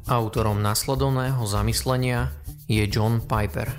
Autorom nasledovného zamyslenia je John Piper.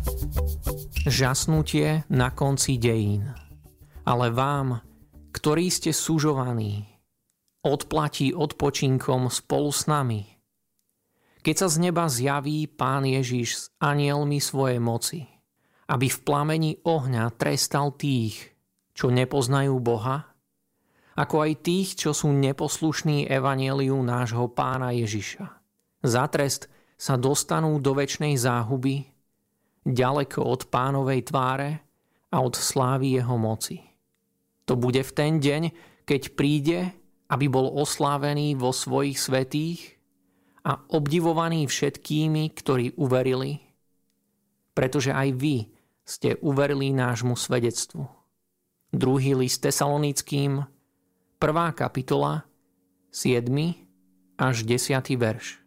Žasnutie na konci dejín. Ale vám, ktorí ste sužovaní, odplatí odpočinkom spolu s nami. Keď sa z neba zjaví Pán Ježiš s anielmi svojej moci, aby v plameni ohňa trestal tých, čo nepoznajú Boha, ako aj tých, čo sú neposlušní evanjeliu nášho Pána Ježiša. Za trest sa dostanú do večnej záhuby, ďaleko od Pánovej tváre a od slávy jeho moci. To bude v ten deň, keď príde, aby bol oslávený vo svojich svätých a obdivovaný všetkými, ktorí uverili, pretože aj vy ste uverili nášmu svedectvu. 2. list Tesalonickým, 1. kapitola, 7. až 10. verš.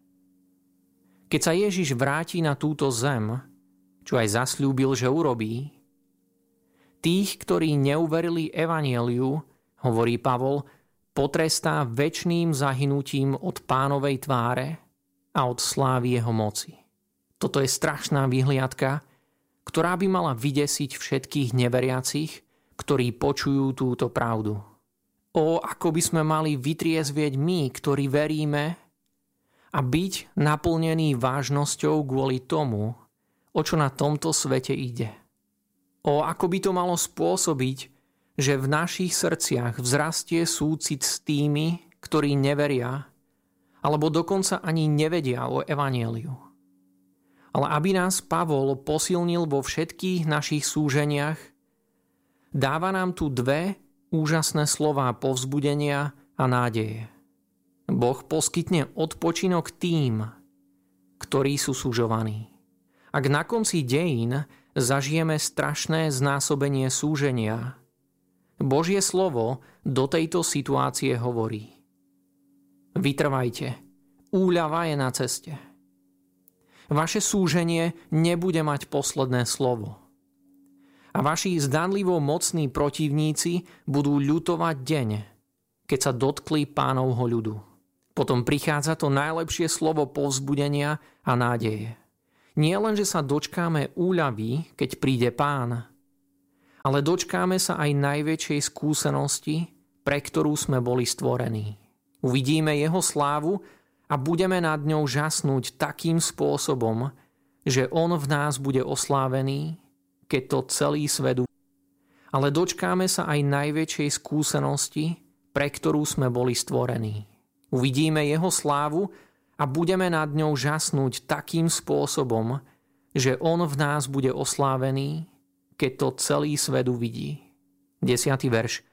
Keď sa Ježiš vráti na túto zem, čo aj zasľúbil, že urobí, tých, ktorí neuverili evanjeliu, hovorí Pavol, potrestá večným zahynutím od Pánovej tváre a od slávy jeho moci. Toto je strašná vyhliadka, ktorá by mala vydesiť všetkých neveriacich, ktorí počujú túto pravdu. Ako by sme mali vytriezvieť my, ktorí veríme, a byť naplnený vážnosťou kvôli tomu, o čo na tomto svete ide. Ako by to malo spôsobiť, že v našich srdciach vzrastie súcit s tými, ktorí neveria, alebo dokonca ani nevedia o evanjeliu. Ale aby nás Pavol posilnil vo všetkých našich súženiach, dáva nám tu dve úžasné slová povzbudenia a nádeje. Boh poskytne odpočinok tým, ktorí sú sužovaní. Ak na konci dejín zažijeme strašné znásobenie súženia, Božie slovo do tejto situácie hovorí: vytrvajte, úľava je na ceste. Vaše súženie nebude mať posledné slovo. A vaši zdanlivo mocní protivníci budú ľutovať deň, keď sa dotkli Pánovho ľudu. Potom prichádza to najlepšie slovo povzbudenia a nádeje. Nie len, že sa dočkáme úľavy, keď príde Pán, ale dočkáme sa aj najväčšej skúsenosti, pre ktorú sme boli stvorení. Uvidíme jeho slávu a budeme nad ňou žasnúť takým spôsobom, že on v nás bude oslávený, keď to celý svet uvidí. Ale dočkáme sa aj najväčšej skúsenosti, pre ktorú sme boli stvorení. Uvidíme jeho slávu a budeme nad ňou žasnúť takým spôsobom, že on v nás bude oslávený, keď to celý svet uvidí. 10. verš.